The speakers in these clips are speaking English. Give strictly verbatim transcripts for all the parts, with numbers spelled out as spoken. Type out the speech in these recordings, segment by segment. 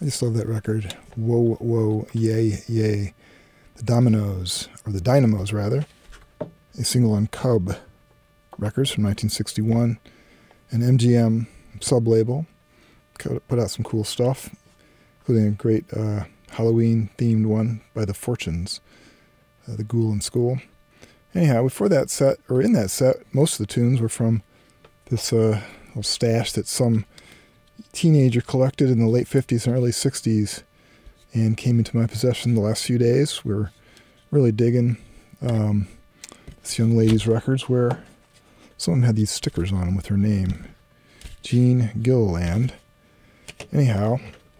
I just love that record. Whoa, whoa, yay, yay. The Dominoes, or the Dynamos rather, a single on Cub Records from nineteen sixty-one, an M G M sub-label, put out some cool stuff, including a great uh, Halloween-themed one by The Fortunes, uh, The Ghoul in School. Anyhow, before that set, or in that set, most of the tunes were from this uh, little stash that some teenager collected in the late fifties and early sixties and came into my possession the last few days. We're really digging um, this young lady's records where some of them had these stickers on them with her name, Jean Gilliland. Anyhow,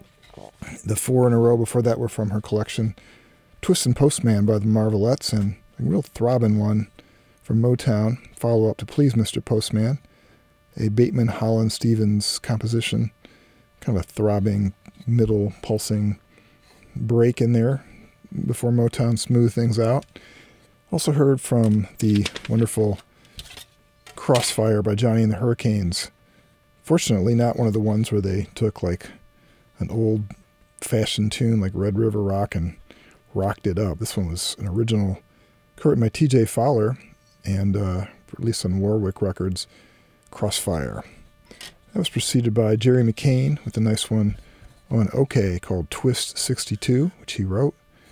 the four in a row before that were from her collection, Twist and Postman by the Marvelettes, and a real throbbing one from Motown, follow-up to Please Mister Postman, a Bateman Holland Stevens composition, kind of a throbbing, middle, pulsing break in there before Motown smoothed things out. Also heard from the wonderful Crossfire by Johnny and the Hurricanes. Fortunately, not one of the ones where they took like an old-fashioned tune like Red River Rock and rocked it up. This one was an original, written by T J Fowler and uh, released on Warwick Records, Crossfire. That was preceded by Jerry McCain with a nice one on OK called Twist sixty-two, which he wrote.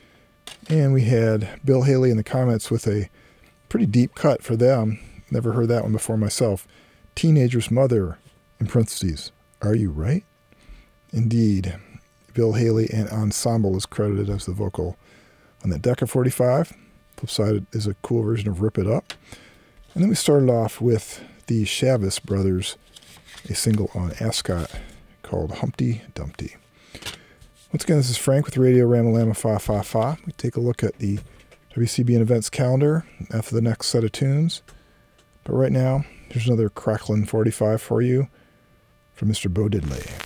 And we had Bill Haley in the comments with a pretty deep cut for them. Never heard that one before myself. Teenager's Mother, in parentheses, Are You Right? Indeed. Bill Haley and Ensemble is credited as the vocal on the Decca forty-five. Flip side is a cool version of Rip It Up. And then we started off with the Shavis Brothers, a single on Ascot called Humpty Dumpty. Once again, this is Frank with Radio Ramalama Fa Fa Fa. We take a look at the W C B N Events calendar after the next set of tunes. But right now, here's another crackling forty-five for you from Mister Bo Diddley.